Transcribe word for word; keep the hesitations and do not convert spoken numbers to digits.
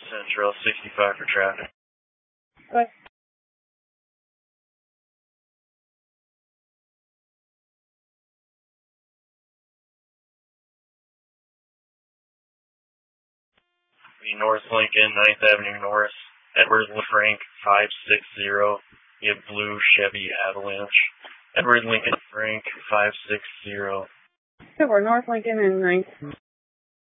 Central, sixty-five for traffic. What? North Lincoln, ninth Avenue North, Edward LaFranc, five six zero. You have blue Chevy Avalanche. Edward Lincoln Frank, five six zero. So we're North Lincoln and ninth.